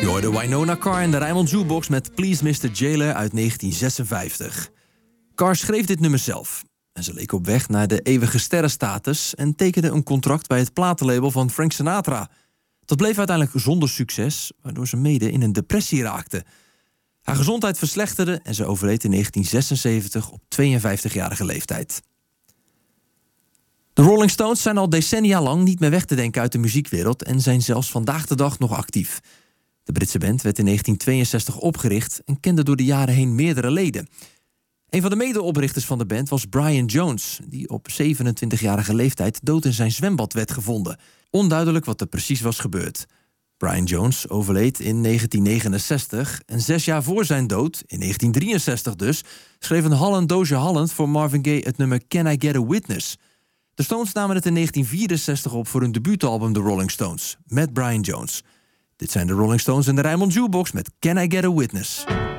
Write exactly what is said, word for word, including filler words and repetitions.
hoorde Wynona Carr en de Rijnmond Jukebox met Please mister Jailer uit negentien zesenvijftig. Carr schreef dit nummer zelf. En ze leek op weg naar de eeuwige sterrenstatus en tekende een contract bij het platenlabel van Frank Sinatra. Dat bleef uiteindelijk zonder succes, waardoor ze mede in een depressie raakte. Haar gezondheid verslechterde en ze overleed in negentien zesenzeventig op tweeënvijftigjarige leeftijd. De Rolling Stones zijn al decennia lang niet meer weg te denken uit de muziekwereld en zijn zelfs vandaag de dag nog actief. De Britse band werd in negentien tweeënzestig opgericht en kende door de jaren heen meerdere leden. Een van de medeoprichters van de band was Brian Jones, die op zevenentwintigjarige leeftijd dood in zijn zwembad werd gevonden. Onduidelijk wat er precies was gebeurd. Brian Jones overleed in negentien negenenzestig en zes jaar voor zijn dood, in negentien drieënzestig dus, schreef een Holland Dozier Holland voor Marvin Gaye het nummer Can I Get a Witness. De Stones namen het in negentien vierenzestig op voor hun debuutalbum The Rolling Stones, met Brian Jones. Dit zijn de Rolling Stones en de Rijnmond Jukebox met Can I Get a Witness.